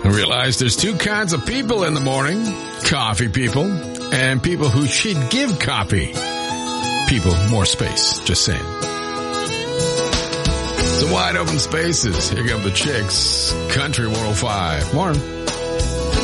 I realize there's two kinds of people in the morning. Coffee people and people who should give coffee people more space. Just saying. It's a wide open spaces. Here come the Chicks. Country 105. Morning.